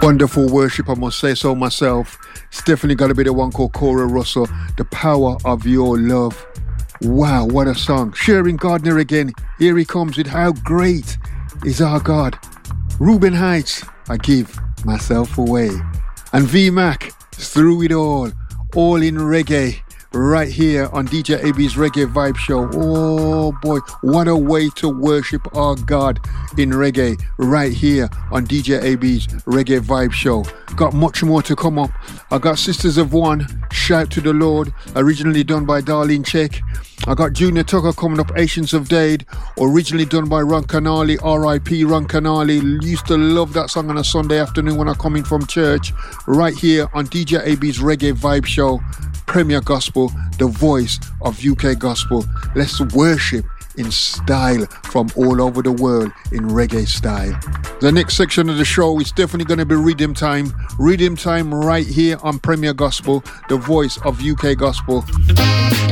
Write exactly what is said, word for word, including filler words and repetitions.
Wonderful worship, I must say so myself. It's definitely got to be the one called Cora Russell, The Power of Your Love. Wow, what a song. Sharon Gardner again. Here he comes with How Great Is Our God. Reuben Heights, I Give Myself Away. And V Mac, Through It All, all in reggae, right here on D J A B's Reggae Vibe Show. Oh boy, what a way to worship our God in reggae, right here on D J A B's Reggae Vibe Show. Got much more to come up. I got Sisters of One, Shout to the Lord, originally done by Darlene Check. I got Junior Tucker coming up, Ancients of Dade, originally done by Ron Canali, R I P Ron Canali. Used to love that song on a Sunday afternoon when I come in from church, right here on D J A B's Reggae Vibe Show. Premier Gospel, the voice of U K Gospel. Let's worship in style from all over the world in reggae style. The next section of the show is definitely going to be Rhythm Time. Rhythm Time right here on Premier Gospel, the voice of U K Gospel.